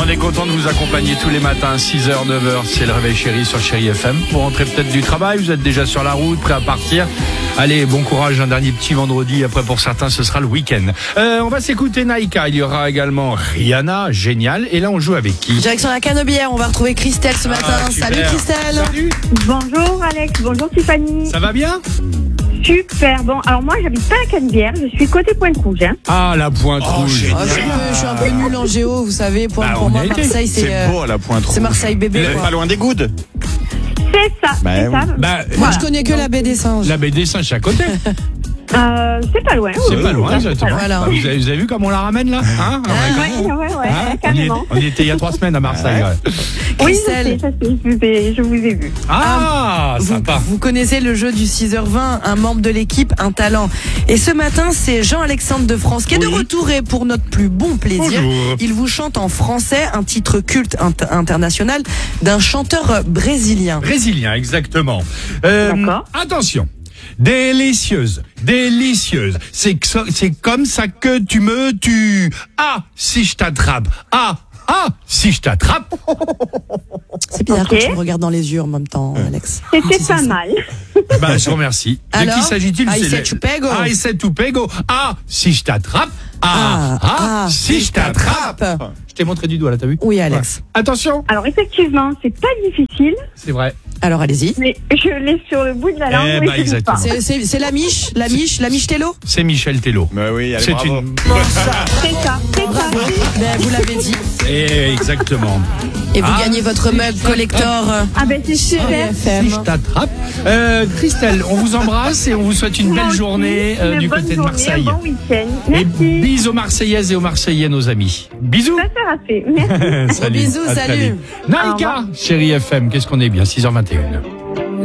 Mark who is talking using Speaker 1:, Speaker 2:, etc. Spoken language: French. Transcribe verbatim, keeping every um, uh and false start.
Speaker 1: on est content de vous accompagner tous les matins, six heures, neuf heures, c'est le réveil chéri sur Chéri F M. Vous rentrez peut-être du travail, vous êtes déjà sur la route, prêt à partir. Allez, bon courage, un dernier petit vendredi, après pour certains ce sera le week-end. Euh, on va s'écouter Naïka, il y aura également Rihanna, génial, et là on joue avec qui?
Speaker 2: Direction la Canebière, on va retrouver Christelle ce matin.
Speaker 1: Ah,
Speaker 2: Salut Christelle.
Speaker 1: Salut.
Speaker 3: Bonjour Alex, bonjour Tiffany.
Speaker 1: Ça va bien?
Speaker 3: Super, bon, alors moi j'habite pas à Canebière, je suis côté Pointe-Rouge. Hein.
Speaker 1: Ah, la Pointe
Speaker 4: Oh,
Speaker 1: Rouge.
Speaker 4: génial.
Speaker 2: Oh, je, suis un peu, je suis un peu nulle en géo, vous savez. Pour,
Speaker 1: Bah,
Speaker 2: pour
Speaker 1: on
Speaker 2: moi,
Speaker 1: y a été.
Speaker 2: Marseille, c'est,
Speaker 4: C'est
Speaker 2: euh,
Speaker 4: beau à la Pointe Rouge.
Speaker 2: c'est Marseille bébé.
Speaker 4: Vous êtes
Speaker 2: Quoi.
Speaker 4: pas loin des Goudes.
Speaker 3: C'est ça,
Speaker 4: Bah,
Speaker 3: c'est ça.
Speaker 1: Bah,
Speaker 2: Moi, je connais que la baie des Singes.
Speaker 1: la baie des Singes, c'est à côté.
Speaker 3: Euh, c'est pas loin.
Speaker 1: C'est
Speaker 3: oui,
Speaker 1: pas loin,
Speaker 3: c'est
Speaker 1: exactement.
Speaker 2: Voilà.
Speaker 1: Bah, vous, avez, vous avez vu comment on la ramène là, hein?
Speaker 2: Ah,
Speaker 3: Ouais, ouais, ouais,
Speaker 1: Hein on, y
Speaker 3: carrément.
Speaker 1: est- on y était il y a trois semaines à Marseille. Ouais.
Speaker 3: Oui, je
Speaker 2: Christelle.
Speaker 3: sais, ça c'est, je vous ai, je vous ai vu.
Speaker 1: Ah,
Speaker 2: Vous,
Speaker 1: sympa.
Speaker 2: vous connaissez le jeu du six heures vingt, un membre de l'équipe, un talent. Et ce matin, c'est Jean-Alexandre de France qui est de
Speaker 1: Oui.
Speaker 2: retour et pour notre plus bon plaisir.
Speaker 1: Bonjour.
Speaker 2: Il vous chante en français un titre culte int- international d'un chanteur brésilien.
Speaker 1: Brésilien, exactement. Euh,
Speaker 3: D'accord.
Speaker 1: Attention. Délicieuse, délicieuse. C'est que ça- c'est comme ça que tu me tues. Ah, si je t'attrape. Ah, ah, si je t'attrape.
Speaker 2: C'est bizarre
Speaker 3: Ok.
Speaker 2: quand tu me regardes dans les yeux en même temps, Alex.
Speaker 3: C'était
Speaker 2: C'est
Speaker 3: pas
Speaker 2: ça.
Speaker 3: mal.
Speaker 1: Bah, je vous remercie. De
Speaker 2: Alors
Speaker 1: qui s'agit-il?
Speaker 2: Ah,
Speaker 1: C'est
Speaker 2: il sait
Speaker 1: le-
Speaker 2: tu pego.
Speaker 1: Ah, il sait tu pego. Ah, si je t'attrape. Ah, ah, si je t'attrape. Je t'ai montré du doigt là, t'as vu?
Speaker 2: Oui, Alex.
Speaker 1: Attention.
Speaker 3: Alors effectivement, c'est pas difficile,
Speaker 1: C'est vrai.
Speaker 2: Alors allez-y.
Speaker 3: mais je l'ai sur le bout de la langue.
Speaker 1: Eh
Speaker 3: mais
Speaker 1: bah,
Speaker 3: je sais
Speaker 1: exactement.
Speaker 3: pas.
Speaker 2: C'est, c'est, c'est la miche, la miche, la miche Tello.
Speaker 1: C'est Michel Tello.
Speaker 4: Bah oui, allez,
Speaker 1: C'est
Speaker 4: bravo.
Speaker 1: une.
Speaker 3: C'est ça, c'est ça.
Speaker 2: Bravo. Ben, vous l'avez dit.
Speaker 1: Eh, exactement.
Speaker 2: Et vous
Speaker 1: Ah,
Speaker 2: gagnez votre mug collector. euh,
Speaker 3: Ah ben c'est super.
Speaker 2: F M.
Speaker 1: Si je t'attrape. Euh, Christelle, on vous embrasse et on vous souhaite une
Speaker 3: Moi
Speaker 1: belle
Speaker 3: aussi,
Speaker 1: journée euh,
Speaker 3: une
Speaker 1: du
Speaker 3: bonne
Speaker 1: côté de
Speaker 3: journée,
Speaker 1: Marseille.
Speaker 3: Un bon week-end.
Speaker 1: Et
Speaker 3: Merci.
Speaker 1: bisous aux Marseillaises et aux Marseillais, nos amis. Bisous.
Speaker 3: Ça sera fait. Merci.
Speaker 1: Salut.
Speaker 2: bisous,
Speaker 1: À très
Speaker 2: salut.
Speaker 1: vite. Naïka, Chéri F M, qu'est-ce qu'on est bien, six heures vingt et une.